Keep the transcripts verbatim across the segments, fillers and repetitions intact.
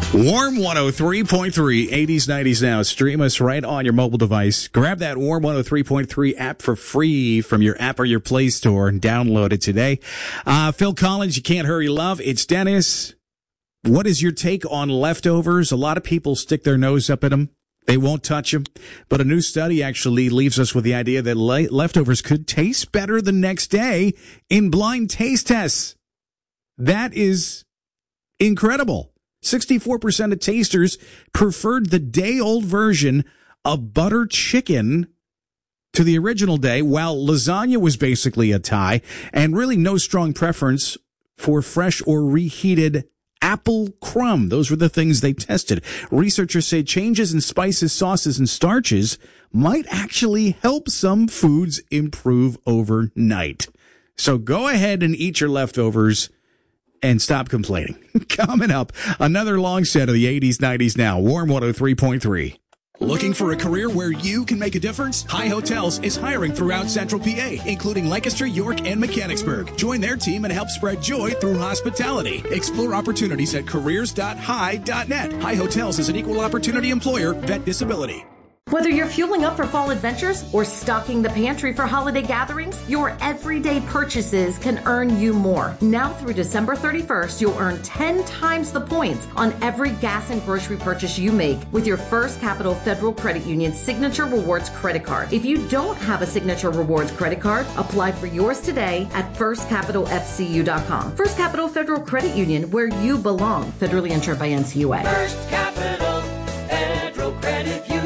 Warm one oh three point three, eighties, nineties now. Stream us right on your mobile device. Grab that Warm one oh three point three app for free from your app or your Play Store and download it today. Uh, Phil Collins, You Can't Hurry Love. It's Dennis. What is your take on leftovers? A lot of people stick their nose up at them. They won't touch them. But a new study actually leaves us with the idea that le- leftovers could taste better the next day in blind taste tests. That is incredible. sixty-four percent of tasters preferred the day-old version of butter chicken to the original day, while lasagna was basically a tie, and really no strong preference for fresh or reheated apple crumb. Those were the things they tested. Researchers say changes in spices, sauces, and starches might actually help some foods improve overnight. So go ahead and eat your leftovers and stop complaining. Coming up, another long set of the eighties, nineties now. Warm one oh three point three. Looking for a career where you can make a difference? High Hotels is hiring throughout Central P A, including Lancaster, York, and Mechanicsburg. Join their team and help spread joy through hospitality. Explore opportunities at careers dot high dot net. High Hotels is an equal opportunity employer, vet disability. Whether you're fueling up for fall adventures or stocking the pantry for holiday gatherings, your everyday purchases can earn you more. Now through December thirty-first, you'll earn ten times the points on every gas and grocery purchase you make with your First Capital Federal Credit Union Signature Rewards credit card. If you don't have a Signature Rewards credit card, apply for yours today at first capital f c u dot com. First Capital Federal Credit Union, where you belong. Federally insured by N C U A. First Capital Federal Credit Union.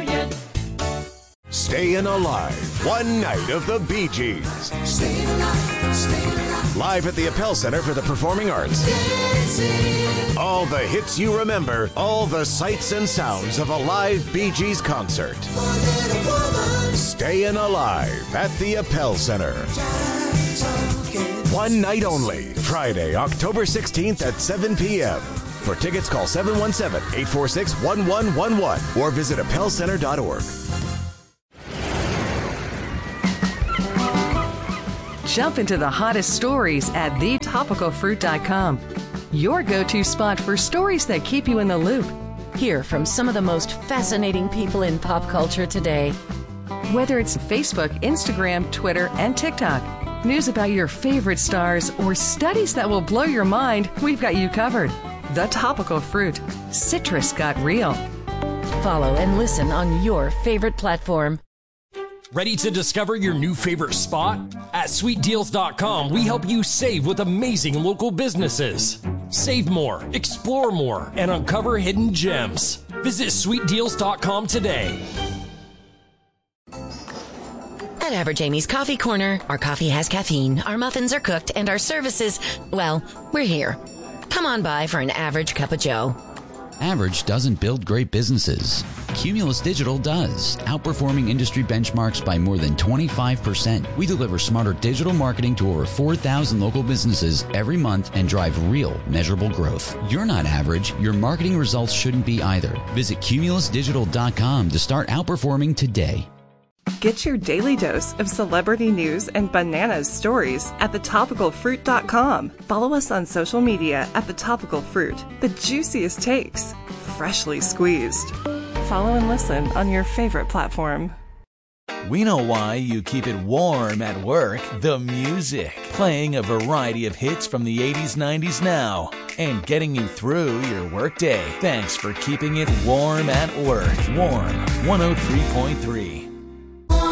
Staying Alive, one night of the Bee Gees. Staying alive, staying alive. Live at the Appel Center for the Performing Arts. Dancing. All the hits you remember, all the sights and sounds of a live Bee Gees concert. Staying Alive at the Appel Center. One night only, Friday, October sixteenth at seven p.m. For tickets, call seven one seven, eight four six, one one one one or visit appel center dot org. Jump into the hottest stories at the topical fruit dot com. Your go-to spot for stories that keep you in the loop. Hear from some of the most fascinating people in pop culture today. Whether it's Facebook, Instagram, Twitter, and TikTok, news about your favorite stars, or studies that will blow your mind, we've got you covered. The Topical Fruit. Citrus got real. Follow and listen on your favorite platform. Ready to discover your new favorite spot? At sweet deals dot com, we help you save with amazing local businesses. Save more, explore more, and uncover hidden gems. Visit sweet deals dot com today. At Average Amy's Coffee Corner, our coffee has caffeine, our muffins are cooked, and our services, well, we're here. Come on by for an average cup of joe. Average doesn't build great businesses. Cumulus Digital does, outperforming industry benchmarks by more than twenty-five percent. We deliver smarter digital marketing to over four thousand local businesses every month and drive real, measurable growth. You're not average. Your marketing results shouldn't be either. Visit cumulus digital dot com to start outperforming today. Get your daily dose of celebrity news and bananas stories at the topical fruit dot com. Follow us on social media at The Topical Fruit. The juiciest takes, freshly squeezed. Follow and listen on your favorite platform. We know why you keep it warm at work. The music. Playing a variety of hits from the eighties, nineties now. And getting you through your workday. Thanks for keeping it warm at work. Warm one oh three point three.